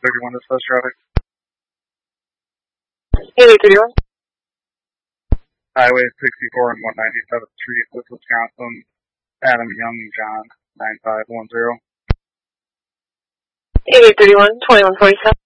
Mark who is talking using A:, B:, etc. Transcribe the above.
A: 31 dispatch traffic.
B: Hey, 31.
A: Highway 64 and 197th Street, Wisconsin. Adam Young John, 9510.
B: Hey, 31, 2147.